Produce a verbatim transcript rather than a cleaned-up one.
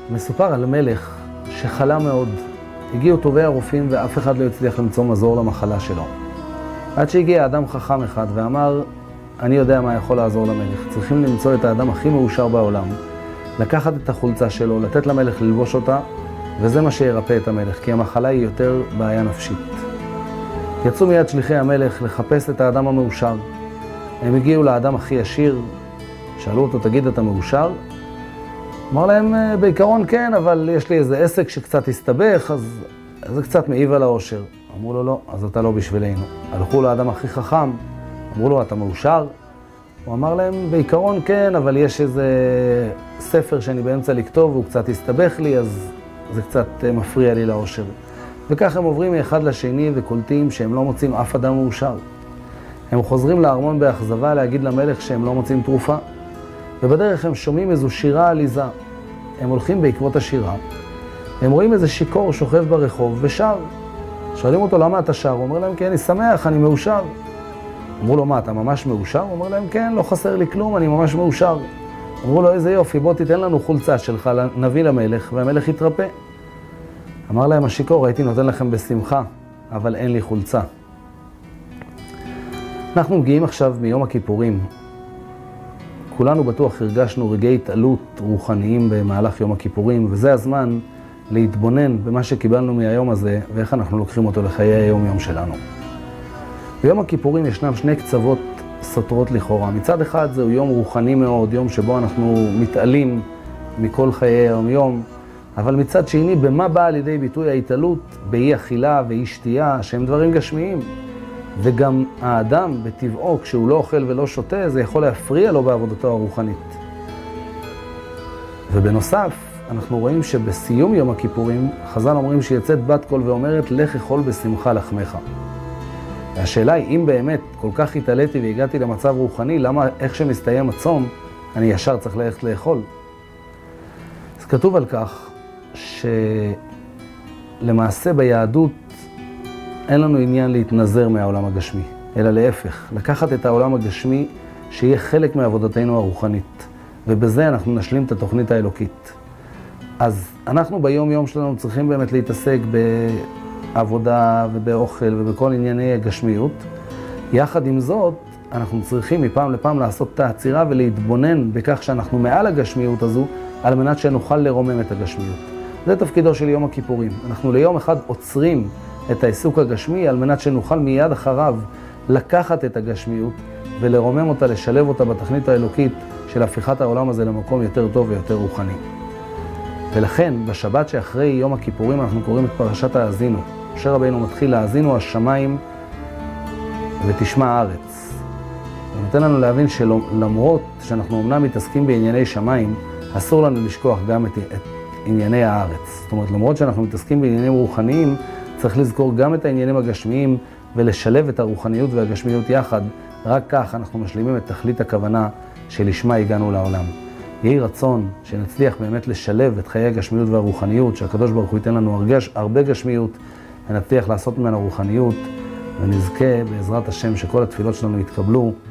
מסופר על מלך שחלה מאוד. הגיעו טובי הרופאים ואף אחד לא הצליח למצוא מזור למחלה שלו. עד שהגיע אדם חכם אחד ואמר, אני יודע מה יכול לעזור למלך. צריכים למצוא את האדם הכי מאושר בעולם, לקחת את החולצה שלו, לתת למלך ללבוש אותה, וזה מה שירפא את המלך, כי המחלה היא יותר בעיה נפשית. יצאו מיד שליחי המלך לחפש את האדם המאושר. הם הגיעו לאדם הכי עשיר, שאלו אותו, תגיד, אתה מאושר? אמר להם, בעיקרון כן, אבל יש לי איזה עסק שקצת הסתבך, אז זה קצת מעיב על האושר. אמרו לו, לא, אז אתה לא בשבילנו. הלכו לאדם הכי חכם, אמרו לו, אתה מאושר? הוא אמר להם, בעיקרון כן, אבל יש איזה ספר שאני באמצע לכתוב, והוא קצת הסתבך לי, אז זה קצת מפריע לי לאושר. וכך הם עוברים מאחד לשני וקולטים שהם לא מוצאים אף אדם מאושר. הם חוזרים לארמון באכזבה להגיד למלך שהם לא מוצאים תרופה. ובדרך הם שומעים איזו שירה עליזה. הם הולכים בעקבות השירה. הם רואים איזה שיקור שוכב ברחוב ושר. שואלים אותו, למה אתה שר? הוא אומר להם, כן, אני שמח, אני מאושר. אמרו לו, מה, אתה ממש מאושר? הוא אומר להם, כן, לא חסר לי כלום, אני ממש מאושר. אמרו לו, איזה יופי, בוא תיתן לנו חולצה שלך, נביא למלך, והמלך יתרפא. אמר להם השיקור, הייתי נותן לכם בשמחה, אבל אין לי חולצה. אנחנו מגיעים עכשיו מיום הכיפורים. כולנו בטוח הרגשנו רגעי התעלות רוחניים במהלך יום הכיפורים, וזה הזמן להתבונן במה שקיבלנו מהיום הזה, ואיך אנחנו לוקחים אותו לחיי היום-יום שלנו. ביום הכיפורים ישנם שני קצוות סותרות לכאורה. מצד אחד זהו יום רוחני מאוד, יום שבו אנחנו מתעלים מכל חיי היום-יום, אבל מצד שני, במה באה לידי ביטוי ההתעלות? באי אכילה ואי שתייה, שהם דברים גשמיים. וגם האדם בטבעו, כשהוא לא אוכל ולא שותה, זה יכול להפריע לו בעבודתו הרוחנית. ובנוסף, אנחנו רואים שבסיום יום הכיפורים, חז"ל אומרים שיצאת בת קול ואומרת, לך אכול בשמחה לחמך. והשאלה היא, אם באמת כל כך התעליתי והגעתי למצב רוחני, למה איך שמסתיים הצום, אני ישר צריך ללכת לאכול? אז כתוב על כך, שלמעשה ביהדות אין לנו עניין להתנזר מהעולם הגשמי, אלא להפך, לקחת את העולם הגשמי שיהיה חלק מעבודתנו הרוחנית, ובזה אנחנו נשלים את התוכנית האלוקית. אז אנחנו ביום יום שלנו צריכים באמת להתעסק בעבודה ובאוכל ובכל ענייני הגשמיות. יחד עם זאת, אנחנו צריכים מפעם לפעם לעשות את העצירה ולהתבונן בכך שאנחנו מעל הגשמיות הזו, על מנת שנוכל לרומם את הגשמיות. זה תפקידו של יום הכיפורים. אנחנו ליום אחד עוצרים את העיסוק הגשמי, על מנת שנוכל מיד אחריו לקחת את הגשמיות ולרומם אותה, לשלב אותה בתכנית האלוקית של הפיכת העולם הזה למקום יותר טוב ויותר רוחני. ולכן, בשבת שאחרי יום הכיפורים אנחנו קוראים את פרשת האזינו. משה רבינו מתחיל להאזינו השמיים ותשמע הארץ. הוא נותן לנו להבין שלמרות שאנחנו אמנם מתעסקים בענייני שמיים, אסור לנו לשכוח גם את, את ענייני הארץ. זאת אומרת, למרות שאנחנו מתעסקים בעניינים רוחניים, צריך לזכור גם את העניינים הגשמיים ולשלב את הרוחניות והגשמיות יחד. רק כך אנחנו משלימים את תכלית הכוונה שלשמה הגענו לעולם. יהי רצון שנצליח באמת לשלב את חיי הגשמיות והרוחניות, שהקדוש ברוך הוא ייתן לנו הרגש, הרבה גשמיות, ונצליח לעשות ממנה רוחניות, ונזכה בעזרת השם שכל התפילות שלנו יתקבלו.